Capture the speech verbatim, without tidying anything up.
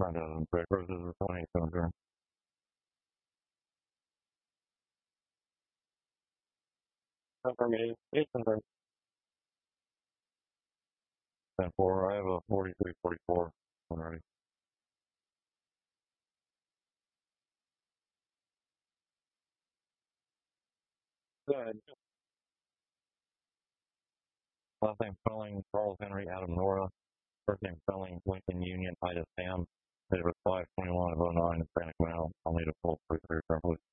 Not doesn't pick versus the twenty center. For me, eight center. ten four. I have a forty-three forty-four already. Good. Last name spelling Charles Henry Adam Nora. First name spelling Lincoln Union Ida Sam. Date of birth five twenty-one of oh nine Hispanic male. I'll need a full three three please.